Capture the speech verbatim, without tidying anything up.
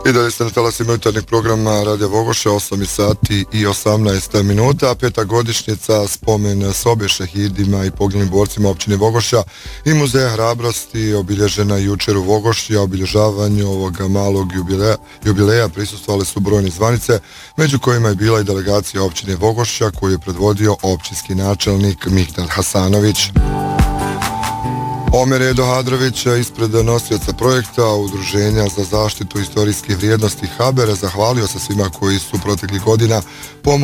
I dalje ste na talasima jutarnjeg programa Radio Vogošća, osam sati i osamnaest minuta, peta godišnjica spomen sobe šehidima i poginulim borcima općine Vogošća i Muzeja hrabrosti obilježena jučer u Vogošći, a obilježavanju ovog malog jubileja, jubileja prisustvovale su brojne zvanice, među kojima je bila i delegacija općine Vogošća koju je predvodio općinski načelnik Mihdar Hasanović. Omer Edo Hadrović ispred nosioca projekta Udruženja za zaštitu istorijske vrijednosti Habera zahvalio se svima koji su proteklih godina pomogli